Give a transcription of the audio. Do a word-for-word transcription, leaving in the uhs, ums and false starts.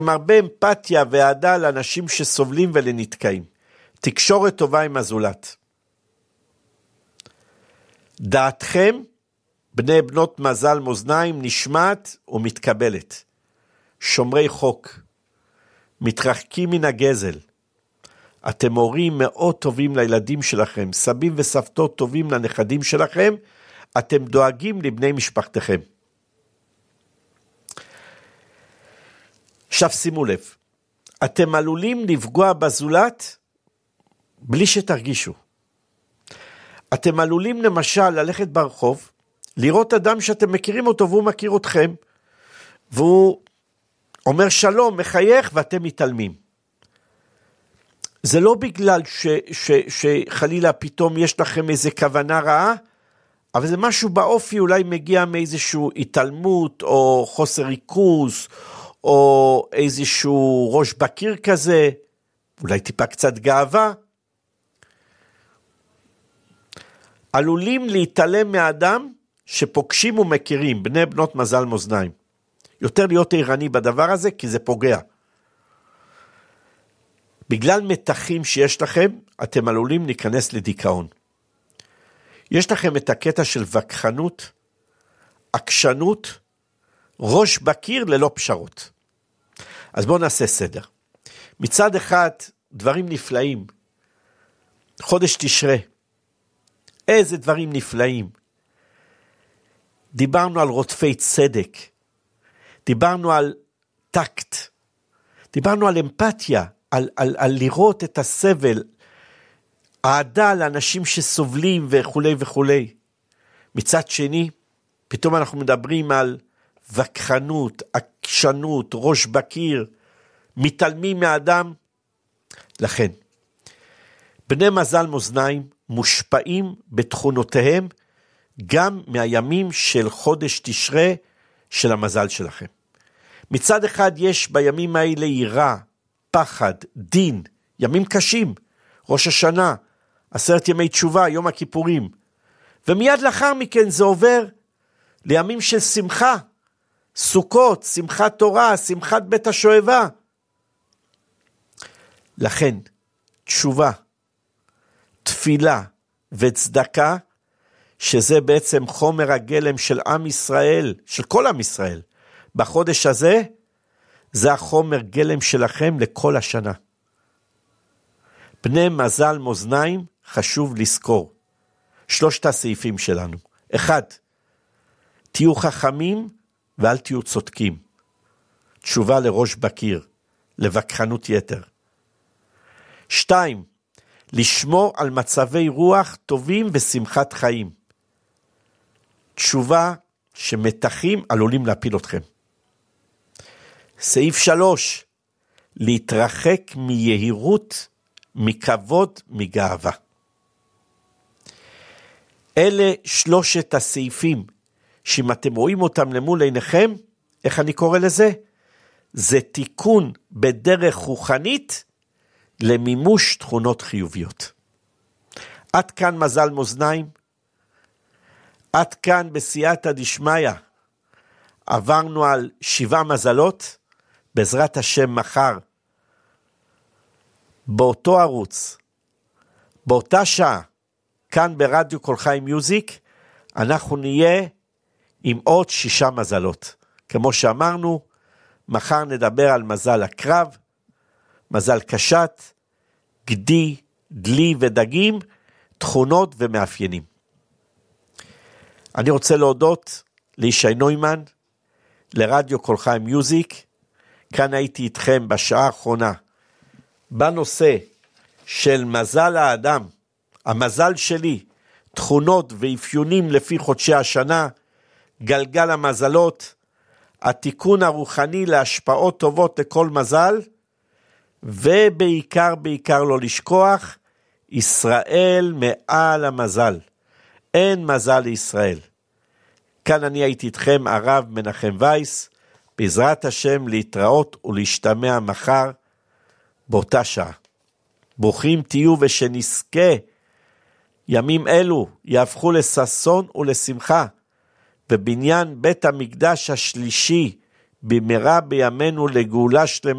עם הרבה אמפתיה ואהדה לאנשים שסובלים ולנתקעים. תקשורת טובה עם הזולת. דעתכם, בני בנות מזל מאזניים, נשמעת ומתקבלת. שומרי חוק, מתרחקים מן הגזל. אתם הורים מאוד טובים לילדים שלכם, סבים וסבתות טובים לנכדים שלכם, אתם דואגים לבני משפחתכם. עכשיו שימו לב, אתם עלולים לפגוע בזולת בלי שתרגישו. אתם עלולים למשל ללכת ברחוב, לראות אדם שאתם מכירים אותו והוא מכיר אתכם, והוא אומר שלום, מחייך ואתם מתעלמים. זה לא בגלל ש, ש, שחלילה פתאום יש לכם איזה כוונה רעה, אבל זה משהו באופי אולי מגיע מאיזשהו התעלמות או חוסר ריכוז, או איזשהו ראש בקיר כזה, אולי טיפה קצת גאווה. עלולים להתעלם מאדם שפוגשים ומכירים, בני בנות מזל מאזניים. יותר להיות ערני בדבר הזה, כי זה פוגע. בגלל מתחים שיש לכם, אתם עלולים להיכנס לדיכאון. יש לכם את הקטע של וכחנות, עקשנות, ראש בקיר ללא פשרות. אז בואו נעשה סדר. מצד אחד, דברים נפלאים. חודש תשרה. איזה דברים נפלאים. דיברנו על רודפי צדק. דיברנו על טקט. דיברנו על אמפתיה, על, על, על לראות את הסבל, העדה לאנשים שסובלים וכו' וכו'. מצד שני, פתאום אנחנו מדברים על וכחנות, עקשנות, ראש בקיר, מתעלמים מהאדם. לכן, בני מזל מאזניים מושפעים בתכונותיהם גם מהימים של חודש תשרה של המזל שלכם. מצד אחד יש בימים האלה יראה, פחד, דין, ימים קשים, ראש השנה, עשרת ימי תשובה, יום הכיפורים, ומיד לאחר מכן זה עובר לימים של שמחה, סוכות, שמחת תורה, שמחת בית השואבה. לכן, תשובה, תפילה וצדקה, שזה בעצם חומר הגלם של עם ישראל, של כל עם ישראל, בחודש הזה, זה החומר גלם שלכם לכל השנה. בני מזל מאזניים חשוב לזכור. שלושת הסעיפים שלנו. אחד, תהיו חכמים ואל תהיו צודקים. תשובה לראש בקיר, לווכחנות יתר. שתיים, לשמור על מצבי רוח טובים ושמחת חיים. תשובה שמתחים עלולים להפיל אתכם. סעיף שלוש, להתרחק מיהירות, מכבוד, מגאווה. אלה שלושת הסעיפים, שאם אתם רואים אותם למול עיניכם, איך אני קורא לזה? זה תיקון בדרך רוחנית, למימוש תכונות חיוביות. עד כאן מזל מאזניים, עד כאן בסייעתא דשמיא, עברנו על שבעה מזלות, בעזרת השם מחר, באותו ערוץ, באותה שעה, כאן ברדיו קול חי מיוזיק, אנחנו נהיה עם עוד שישה מזלות. כמו שאמרנו, מחר נדבר על מזל הקרב, מזל קשת, גדי, דלי ודגים, תכונות ומאפיינים. אני רוצה להודות לישי נוימן, לרדיו קול חי מיוזיק, כאן הייתי איתכם בשעה האחרונה, בנושא של מזל האדם, המזל שלי, תכונות ואפיונים לפי חודשי השנה, גלגל המזלות, התיקון הרוחני להשפעות טובות לכל מזל, ובעיקר בעיקר לא לשכוח, ישראל מעל המזל, אין מזל לישראל. כאן אני הייתי איתכם הרב מנחם וייס, בעזרת השם להתראות ולהשתמע מחר באותה שעה. ברוכים תהיו ושנזכה ימים אלו יהפכו לששון ולשמחה, ובניין בית המקדש השלישי במהרה בימינו לגאולה שלמה.